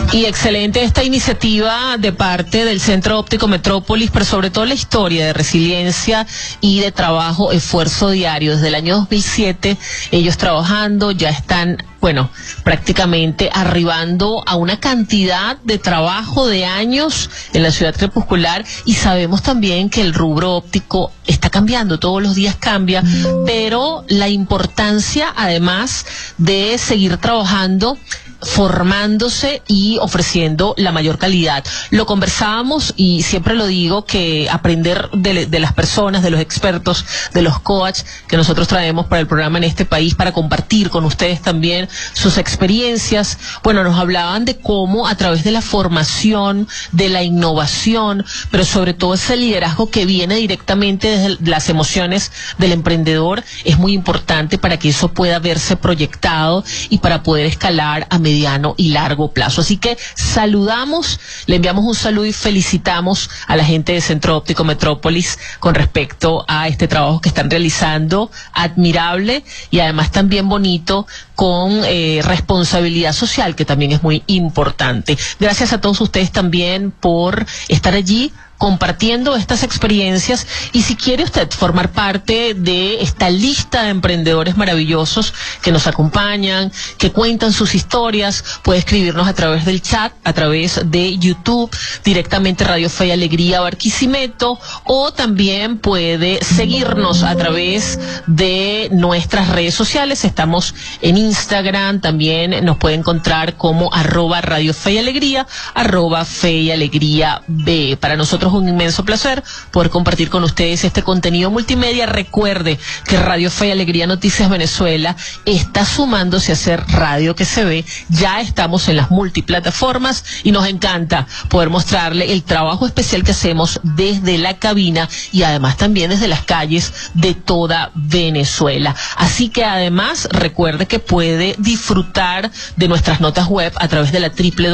Y excelente esta iniciativa de parte del Centro Óptico Metrópolis, pero sobre todo la historia de resiliencia y de trabajo, esfuerzo diario. Desde el año 2007 ellos trabajando, ya están, bueno, prácticamente arribando a una cantidad de trabajo de años en la ciudad crepuscular, y sabemos también que el rubro óptico está cambiando, todos los días cambia, pero la importancia además de seguir trabajando, formándose y ofreciendo la mayor calidad. Lo conversábamos y siempre lo digo, que aprender de las personas, de los expertos, de los coaches que nosotros traemos para el programa en este país, para compartir con ustedes también sus experiencias. Bueno, nos hablaban de cómo a través de la formación, de la innovación, pero sobre todo ese liderazgo que viene directamente desde las emociones del emprendedor, es muy importante para que eso pueda verse proyectado y para poder escalar a mediano y largo plazo. Así que saludamos, le enviamos un saludo y felicitamos a la gente de Centro Óptico Metrópolis con respecto a este trabajo que están realizando, admirable y además también bonito, con responsabilidad social, que también es muy importante. Gracias a todos ustedes también por estar allí compartiendo estas experiencias, y si quiere usted formar parte de esta lista de emprendedores maravillosos que nos acompañan, que cuentan sus historias, puede escribirnos a través del chat, a través de YouTube, directamente Radio Fe y Alegría Barquisimeto, o también puede seguirnos a través de nuestras redes sociales. Estamos en Instagram, también nos puede encontrar como @Radio Fe y Alegría, @Fe y Alegría B. Para nosotros un inmenso placer poder compartir con ustedes este contenido multimedia. Recuerde que Radio Fe y Alegría Noticias Venezuela está sumándose a ser radio que se ve. Ya estamos en las multiplataformas y nos encanta poder mostrarle el trabajo especial que hacemos desde la cabina y además también desde las calles de toda Venezuela. Así que además recuerde que puede disfrutar de nuestras notas web a través de la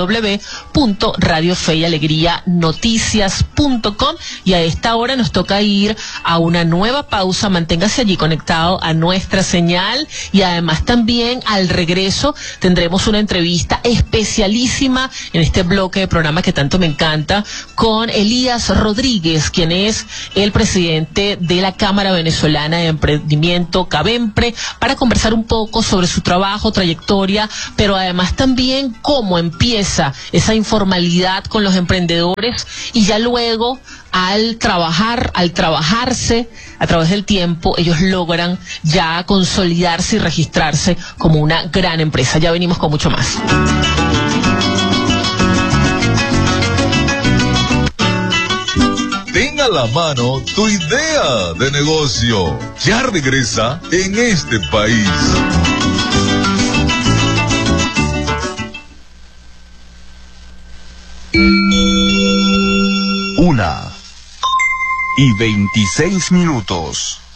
www.radiofeyalegrianoticias.com, y a esta hora nos toca ir a una nueva pausa. Manténgase allí conectado a nuestra señal, y además también al regreso tendremos una entrevista especialísima en este bloque de programa que tanto me encanta, con Elías Rodríguez, quien es el presidente de la Cámara Venezolana de Emprendimiento, CAVEMPRE, para conversar un poco sobre su trabajo, trayectoria, pero además también cómo empieza esa informalidad con los emprendedores, y ya luego al trabajarse a través del tiempo, ellos logran ya consolidarse y registrarse como una gran empresa. Ya venimos con mucho más. Ten a la mano tu idea de negocio. Ya regresa En Este País. 1:26.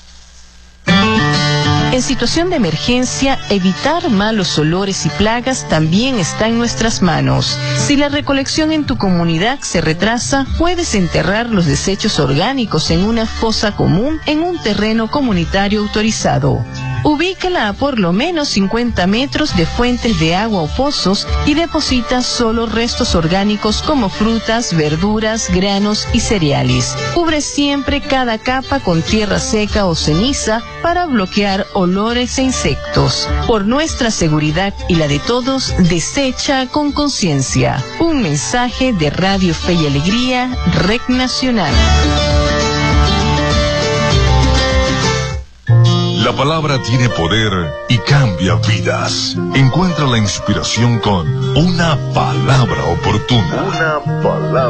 En situación de emergencia, evitar malos olores y plagas también está en nuestras manos. Si la recolección en tu comunidad se retrasa, puedes enterrar los desechos orgánicos en una fosa común en un terreno comunitario autorizado. Ubícala a por lo menos 50 metros de fuentes de agua o pozos y deposita solo restos orgánicos como frutas, verduras, granos y cereales. Cubre siempre cada capa con tierra seca o ceniza para bloquear olores e insectos. Por nuestra seguridad y la de todos, desecha con conciencia. Un mensaje de Radio Fe y Alegría, Red Nacional. La palabra tiene poder y cambia vidas. Encuentra la inspiración con una palabra oportuna.